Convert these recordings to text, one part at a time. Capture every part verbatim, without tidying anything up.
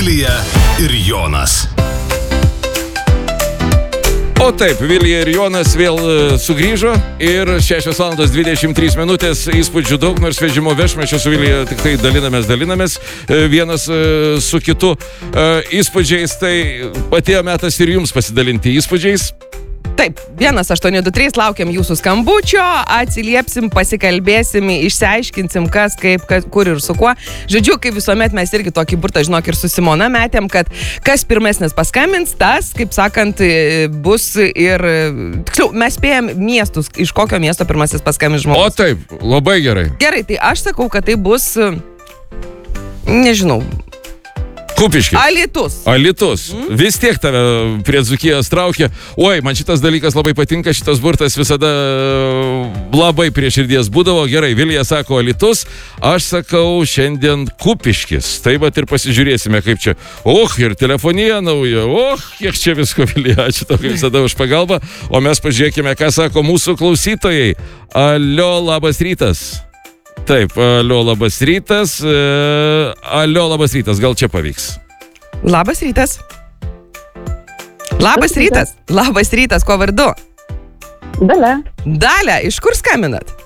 Vilija ir Jonas. O taip, Vilija ir Jonas vėl sugrįžo ir šešios valandos dvidešimt trys minutės, įspūdžių daug, nors vežimo vešmečio su Vilija tik tai dalinamės, dalinamės vienas su kitu įspūdžiais, tai atėjo metas ir jums pasidalinti įspūdžiais. Taip, vienas aštuoni du trys, laukiam jūsų skambučio, atsiliepsim, pasikalbėsim, išsiaiškinsim, kas, kaip, kas, kur ir su kuo. Žodžiu, kaip visuomet mes irgi tokį burtą, žinok, ir su Simona metėm, kad kas pirmesnis paskambins, tas, kaip sakant, bus ir... Tiksliau, mes spėjam miestus, iš kokio miesto pirmasis paskambins žmogus. O taip, labai gerai. Gerai, tai aš sakau, kad tai bus, nežinau... Kupiškis. Alytus. Alytus. Mm. Vis tiek tave prie Dzūkijos traukia. Oi, man šitas dalykas labai patinka, šitas burtas visada labai prie širdies būdavo. Gerai, Vilija sako Alytus, aš sakau šiandien Kupiškis. Tai vat ir pasižiūrėsime, kaip čia. Och, ir telefonija nauja. Och, kiek čia visko, Vilija. Ačiū tau kaip visada už pagalbą. O mes pažiūrėkime, ką sako mūsų klausytojai. Alio, labas rytas. Taip, alio, labas rytas. Alio, labas rytas. Gal čia pavyks? Labas rytas. Labas rytas. Labas rytas. Kuo vardu? Dalia. Dalia, iš kur skambinat?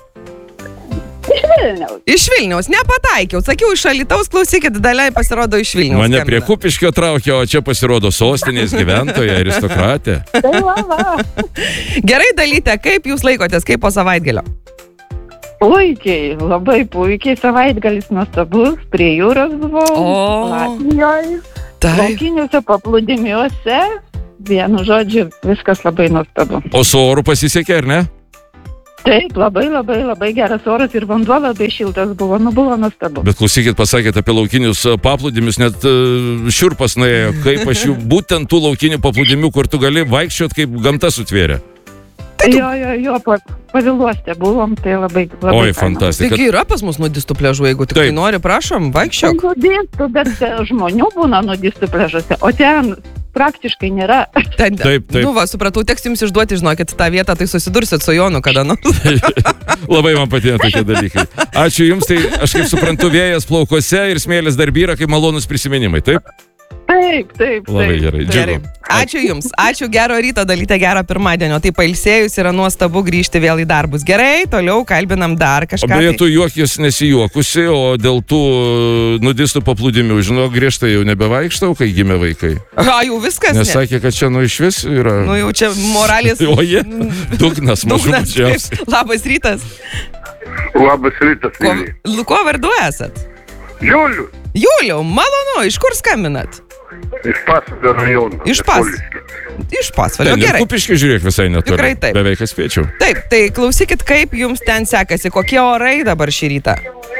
Iš Vilniaus. Iš Vilniaus. Nepataikiau. Sakiau, iš Alytaus, klausykit, Dalia pasirodo iš Vilniaus. Mane skambina. prie Kupiškio traukia, o čia pasirodo sostinės gyventoja, aristokratė. Tai lava. Gerai, Dalyte, kaip jūs laikotės, kaip po savaitgalio? Puikiai, labai puikiai. Savaitgalis nuostabus, prie jūros buvau. O. Latvijoje. Taip. Laukiniuose paplūdimiuose. Vienu žodžiu, viskas labai nuostabu. O su oru pasisekė, ar ne? Taip, labai, labai, labai geras oras ir vanduo labai šiltas buvo. Nu, buvo nuostabu. Bet klausykit, pasakėt apie laukinius paplūdimius, net uh, šiurpas nuėjo, kaip aš jų būtent tų laukinių paplūdimių, kur tu gali vaikščiot, kaip gamta sutvėrė. Jo, jo, jo, paviluostė buvom, tai labai, labai... Oi, fantastika. Taigi yra pas mus nudistų pliažų, jeigu tik tai nori, prašom, vaikščiok. Nudistų, bet žmonių būna nudistų pliažuose, o ten praktiškai nėra. Ten, taip, taip. Nu va, supratau, teks jums išduoti, žinokit, tą vietą, tai susidursit su Jonu kada nors. Labai man patinka tokie dalykai. Ačiū jums, tai aš kaip suprantu, vėjas plaukose ir smėlis dar byra, kaip malonus prisiminimai, taip? Taip, taip, taip. Labai gerai, džiugu. Ačiū jums, ačiū, gero ryto, Dalyte, gero pirmadienio. Tai pailsėjus yra nuostabu grįžti vėl į darbus. Gerai, toliau kalbinam dar kažką. O beje, tu juokis nesijuokusi, o dėl tų nudistų paplūdimių, žinau, griežtai jau nebevaikštau, kai gimė vaikai. A, jau viskas? Nes sakė, kad čia nu iš vis yra... Nu jau čia moralės... O jie, dugnas, mažučiausias. Labas rytas. Labas rytas, Vilija. Ko, kuo vardu esat? Juliu. Juliu, malonu, iš kur skambinat? Iš Pasvalio rajono. Iš Pasvalio. Iš Pasvalio, gerai. Kupiškį žiūrėk visai netoli. Tikrai taip. Beveik atspėčiau. Taip, tai klausykit, kaip jums ten sekasi, kokie orai dabar šį rytą?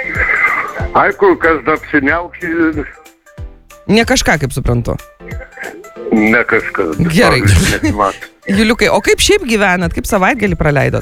Ai, kol kas dar apsiniauki. Ne kažką, kaip suprantu. Ne kažkas. Gerai. Juliukai, o kaip šiaip gyvenat, kaip savaitgalį praleidot?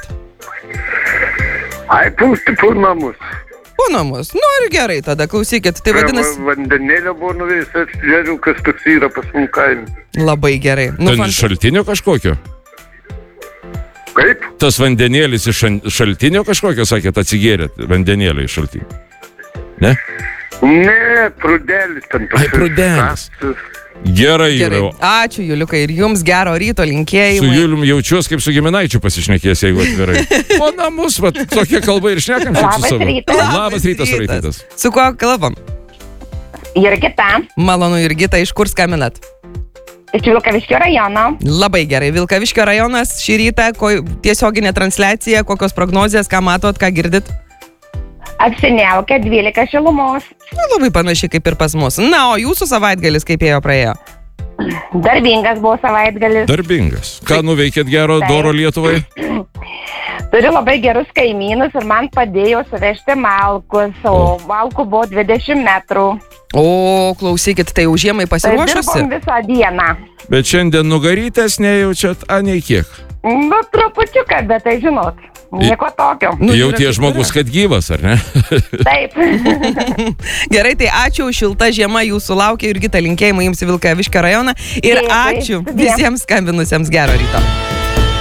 Ai, pūsti po namus. Po namus. Nu ir gerai, tada klausykit. Tai vadinasi... Vandenėlio buvo nuvėjęs, žiūrėjau, kas toks yra pas mums kaime. Labai gerai. Nu, ten iš šaltinio kažkokio? Kaip? Tas vandenėlis iš šaltinio kažkokio, sakėt, atsigėrėt vandenėlį iš šaltinio. Ne? Ne, prūdelis ten. Ai, prūdelis. Gerai, Gerai. Juliau. Ačiū, Juliukai, ir jums gero ryto linkėjimai. Su Julium jaučiuos kaip su giminaičiu pasišnekės, jeigu atvirai. O namus, va, tokia kalba ir šnekam šiaip su savo. Rytas. Labas rytas, Raitytas. Su kuo kalbam? Jurgita. Malonu, Jurgita, iš kur skambinat? Iš Vilkaviškio rajono. Labai gerai. Vilkaviškio rajonas šį rytą, ko, tiesioginė transliacija, kokios prognozijas, ką matot, ką girdit? Apsiniaukia dvylika šilumos. Na, labai panašiai kaip ir pas mus. Na, o jūsų savaitgalis kaip ėjo praėjo? Darbingas buvo savaitgalis. Darbingas. Ką nuveikėt gero Taip. doro Lietuvai? Turiu labai gerus kaimynus ir man padėjo suvežti malkus, o malkų buvo dvidešimt metrų. O, klausykit, tai jau žiemai pasiruošusi? Tai dirbom visą dieną. Bet šiandien nugarytės nejaučiat, a nei kiek? Nu, trupučiuką, bet tai žinot, nieko tokio. Nu, Jau yra tie kaip žmogus, yra. kad gyvas, ar ne? Taip. Gerai, tai ačiū, šilta žiema jūsų laukia, Jurgita, linkėjimai jums į Vilkaviškio rajoną ir Dėkui. ačiū visiems skambinusiems, gero ryto.